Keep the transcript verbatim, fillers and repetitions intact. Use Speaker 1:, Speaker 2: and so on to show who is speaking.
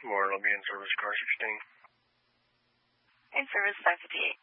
Speaker 1: Morning, I'll be in service car sixteen.
Speaker 2: In service five fifty-eight.